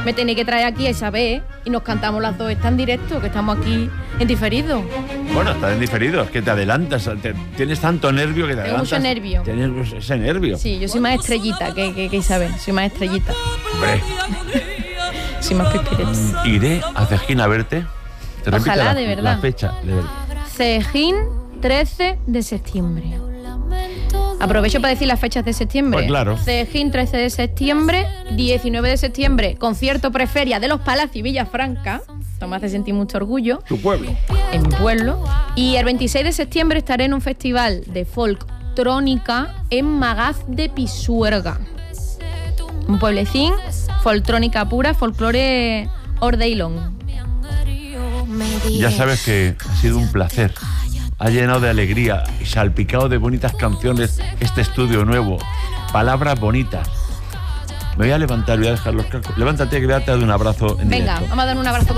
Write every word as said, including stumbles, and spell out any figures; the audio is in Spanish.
Me tenéis que traer aquí a Isabel y nos cantamos las dos. Está en directo, que estamos aquí en diferido. Bueno, estás en diferido, es que te adelantas. Te, tienes tanto nervio que te Tengo adelantas. mucho nervio. Tienes ese nervio. Sí, yo soy más estrellita que, que, que Isabel. Soy más estrellita. Hombre. Soy más pispireta. Iré a Cejín a verte. Te repite Ojalá, la, de verdad. La fecha. De verdad. Cejín, trece de septiembre. Aprovecho para decir las fechas de septiembre. Pues claro. Cejín, trece de septiembre. diecinueve de septiembre, concierto preferia de los Palacios y Villafranca. Esto me hace sentir mucho orgullo. Tu pueblo. En mi pueblo. Y el veintiséis de septiembre estaré en un festival de folktrónica en Magaz de Pisuerga. Un pueblecín, folktrónica pura, folclore ordeilón. Ya sabes que ha sido un placer. Ha llenado de alegría y salpicado de bonitas canciones este estudio nuevo. Palabras bonitas. Me voy a levantar, voy a dejar los cascos. Levántate que voy a darte un abrazo en Venga, directo. vamos a dar un abrazo.